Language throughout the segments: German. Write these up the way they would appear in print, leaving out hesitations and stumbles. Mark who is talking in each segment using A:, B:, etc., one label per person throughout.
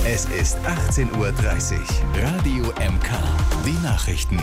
A: Es ist 18:30 Uhr. Radio MK. Die Nachrichten.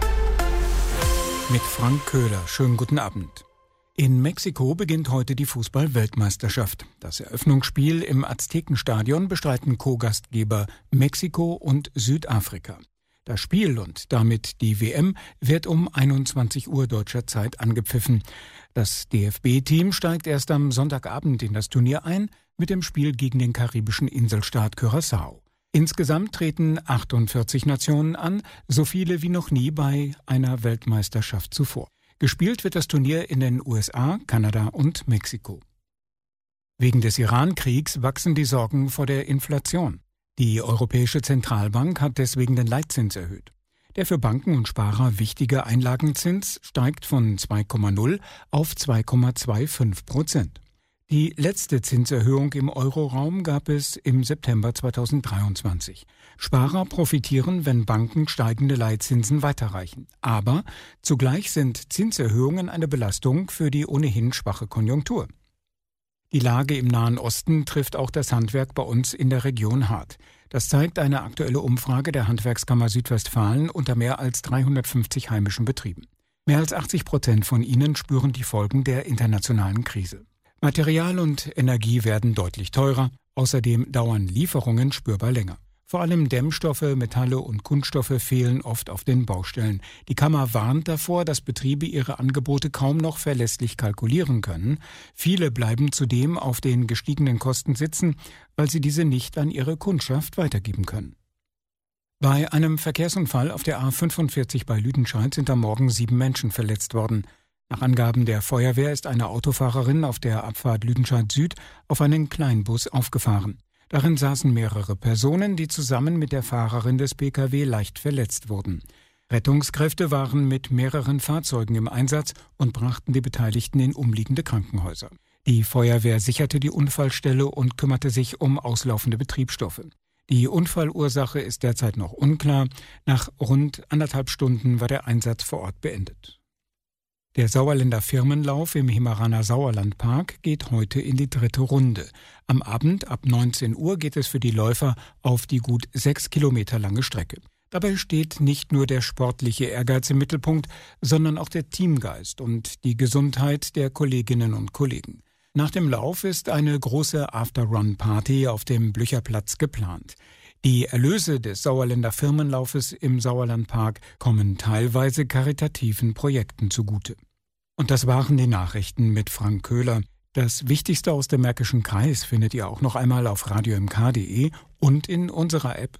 B: Mit Frank Köhler. Schönen guten Abend. In Mexiko beginnt heute die Fußball-Weltmeisterschaft. Das Eröffnungsspiel im Aztekenstadion bestreiten Co-Gastgeber Mexiko und Südafrika. Das Spiel und damit die WM wird um 21 Uhr deutscher Zeit angepfiffen. Das DFB-Team steigt erst am Sonntagabend in das Turnier ein mit dem Spiel gegen den karibischen Inselstaat Curaçao. Insgesamt treten 48 Nationen an, so viele wie noch nie bei einer Weltmeisterschaft zuvor. Gespielt wird das Turnier in den USA, Kanada und Mexiko. Wegen des Iran-Kriegs wachsen die Sorgen vor der Inflation. Die Europäische Zentralbank hat deswegen den Leitzins erhöht. Der für Banken und Sparer wichtige Einlagenzins steigt von 2,0 auf 2,25%. Die letzte Zinserhöhung im Euroraum gab es im September 2023. Sparer profitieren, wenn Banken steigende Leitzinsen weiterreichen. Aber zugleich sind Zinserhöhungen eine Belastung für die ohnehin schwache Konjunktur. Die Lage im Nahen Osten trifft auch das Handwerk bei uns in der Region hart. Das zeigt eine aktuelle Umfrage der Handwerkskammer Südwestfalen unter mehr als 350 heimischen Betrieben. Mehr als 80% von ihnen spüren die Folgen der internationalen Krise. Material und Energie werden deutlich teurer, außerdem dauern Lieferungen spürbar länger. Vor allem Dämmstoffe, Metalle und Kunststoffe fehlen oft auf den Baustellen. Die Kammer warnt davor, dass Betriebe ihre Angebote kaum noch verlässlich kalkulieren können. Viele bleiben zudem auf den gestiegenen Kosten sitzen, weil sie diese nicht an ihre Kundschaft weitergeben können. Bei einem Verkehrsunfall auf der A45 bei Lüdenscheid sind am Morgen 7 Menschen verletzt worden. Nach Angaben der Feuerwehr ist eine Autofahrerin auf der Abfahrt Lüdenscheid Süd auf einen Kleinbus aufgefahren. Darin saßen mehrere Personen, die zusammen mit der Fahrerin des Pkw leicht verletzt wurden. Rettungskräfte waren mit mehreren Fahrzeugen im Einsatz und brachten die Beteiligten in umliegende Krankenhäuser. Die Feuerwehr sicherte die Unfallstelle und kümmerte sich um auslaufende Betriebsstoffe. Die Unfallursache ist derzeit noch unklar. Nach rund 1,5 Stunden war der Einsatz vor Ort beendet. Der Sauerländer Firmenlauf im Himeraner Sauerlandpark geht heute in die 3. Runde. Am Abend ab 19 Uhr geht es für die Läufer auf die gut 6 Kilometer lange Strecke. Dabei steht nicht nur der sportliche Ehrgeiz im Mittelpunkt, sondern auch der Teamgeist und die Gesundheit der Kolleginnen und Kollegen. Nach dem Lauf ist eine große After-Run-Party auf dem Blücherplatz geplant. Die Erlöse des Sauerländer Firmenlaufes im Sauerlandpark kommen teilweise karitativen Projekten zugute. Und das waren die Nachrichten mit Frank Köhler. Das Wichtigste aus dem Märkischen Kreis findet ihr auch noch einmal auf radiomk.de und in unserer App.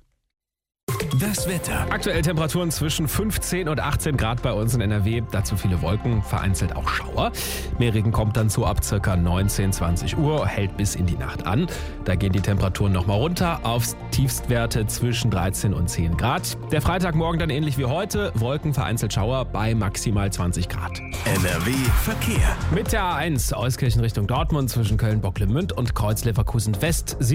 A: Das Wetter.
C: Aktuell Temperaturen zwischen 15 und 18 Grad bei uns in NRW. Dazu viele Wolken, vereinzelt auch Schauer. Mehr Regen kommt dann so ab ca. 19, 20 Uhr, hält bis in die Nacht an. Da gehen die Temperaturen nochmal runter auf Tiefstwerte zwischen 13 und 10 Grad. Der Freitagmorgen dann ähnlich wie heute. Wolken, vereinzelt Schauer bei maximal 20 Grad.
A: NRW Verkehr.
C: Mit der A1 Euskirchen Richtung Dortmund zwischen Köln-Bocklemünd und Kreuz-Leverkusen West.